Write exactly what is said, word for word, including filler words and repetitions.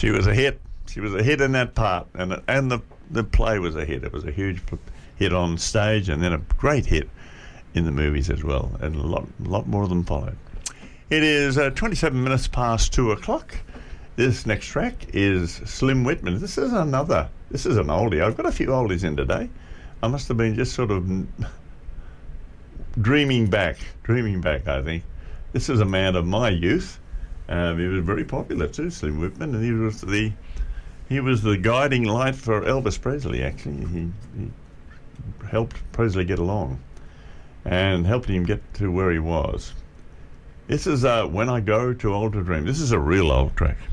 She was a hit. She was a hit in that part, and and the the play was a hit. It was a huge hit on stage, and then a great hit in the movies as well, and a lot lot more of them followed. It is uh, twenty-seven minutes past two o'clock. This next track is Slim Whitman. This is another. This is an oldie. I've got a few oldies in today. I must have been just sort of dreaming back, dreaming back. I think this is a man of my youth. Um, he was very popular too, Slim Whitman, and he was the he was the guiding light for Elvis Presley. Actually, he, he helped Presley get along and helped him get to where he was. This is uh, When I Go to Old to Dream. This is a real old track.